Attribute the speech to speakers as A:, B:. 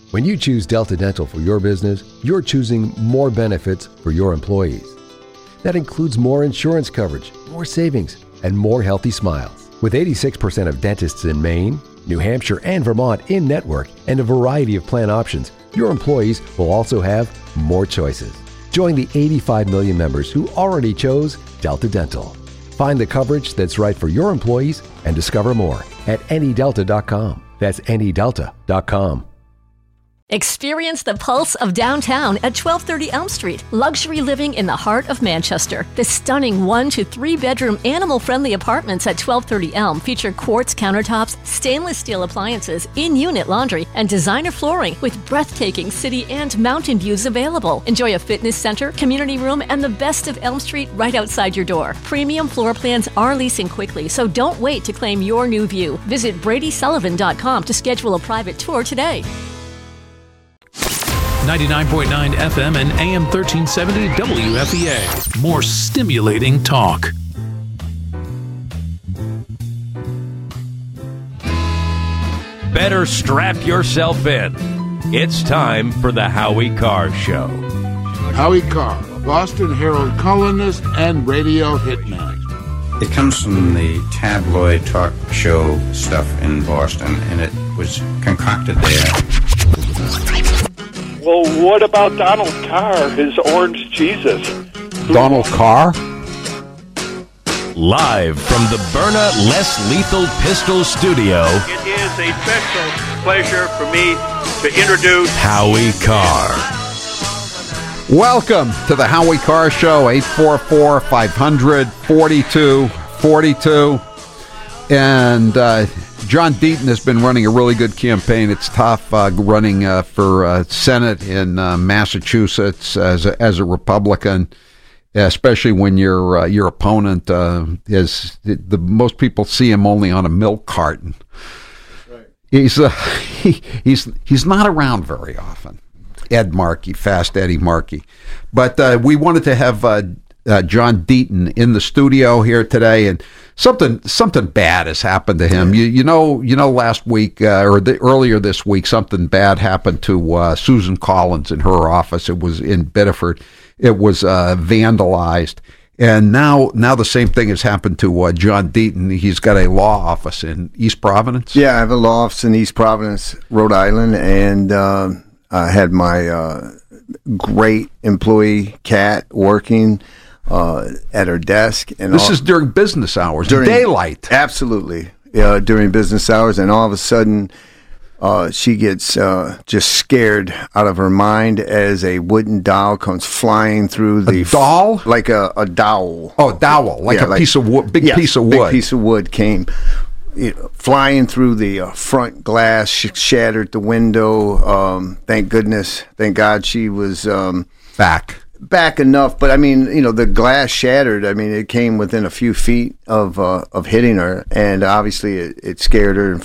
A: When you choose Delta Dental for your business, you're choosing more benefits for your employees. That includes more insurance coverage, more savings, and more healthy smiles. With 86% of dentists in Maine, New Hampshire, and Vermont in network and a variety of plan options, your employees will also have more choices. Join the 85 million members who already chose Delta Dental. Find the coverage that's right for your employees and discover more at anydelta.com. That's anydelta.com.
B: Experience the pulse of downtown at 1230 Elm Street. Luxury living in the heart of Manchester. The stunning 1 to 3 bedroom animal-friendly apartments at 1230 Elm feature quartz countertops, stainless steel appliances, in-unit laundry, and designer flooring with breathtaking city and mountain views available. Enjoy a fitness center, community room, and the best of Elm Street right outside your door. Premium floor plans are leasing quickly, so don't wait to claim your new view. Visit BradySullivan.com to schedule a private tour today.
C: 99.9 FM and AM 1370 WFEA. More stimulating talk.
D: Better strap yourself in. It's time for the Howie Carr Show.
E: Howie Carr, a Boston Herald columnist and radio hitman.
F: It comes from the tabloid talk show stuff in Boston, and it was concocted there.
G: Well, what about Donald Carr, his orange Jesus?
H: Donald Carr?
D: Live from the Byrna Less Lethal Pistol Studio.
G: It is a special pleasure for me to introduce
D: Howie Carr.
H: Welcome to the Howie Carr Show, 844-500-4242. And John Deaton has been running a really good campaign. It's tough running for Senate in Massachusetts as a Republican, especially when your opponent is the most people see him only on a milk carton. Right. He's not around very often. Ed Markey, Fast Eddie Markey, but we wanted to have John Deaton in the studio here today, and something bad has happened to him. You know, last week earlier this week, something bad happened to Susan Collins in her office. It was in Biddeford. It was vandalized, and now the same thing has happened to John Deaton. He's got a law office in East Providence.
I: Yeah, I have a law office in East Providence, Rhode Island, and I had my great employee Kat working at her desk, and
H: this is during business hours, during daylight.
I: Absolutely, during business hours, and all of a sudden, she gets just scared out of her mind as a wooden dowel comes flying through the
H: doll,
I: like a dowel.
H: Oh, dowel, like a piece of wood, piece of wood.
I: Big piece of wood came flying through the front glass, shattered the window. Thank goodness, thank God, she was back enough, but I mean, the glass shattered. I mean, it came within a few feet of hitting her, and obviously it scared her and